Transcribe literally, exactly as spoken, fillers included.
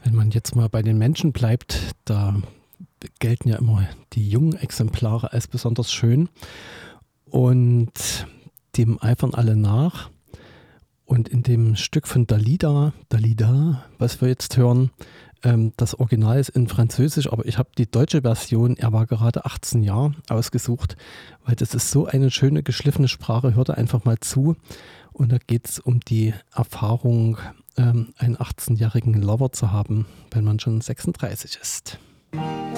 Wenn man jetzt mal bei den Menschen bleibt, da gelten ja immer die jungen Exemplare als besonders schön und dem eifern alle nach. Und in dem Stück von Dalida, Dalida, was wir jetzt hören, ähm, das Original ist in Französisch, aber ich habe die deutsche Version, er war gerade achtzehn Jahre, ausgesucht, weil das ist so eine schöne, geschliffene Sprache, hört einfach mal zu. Und da geht es um die Erfahrung, ähm, einen achtzehnjährigen Lover zu haben, wenn man schon sechsunddreißig ist.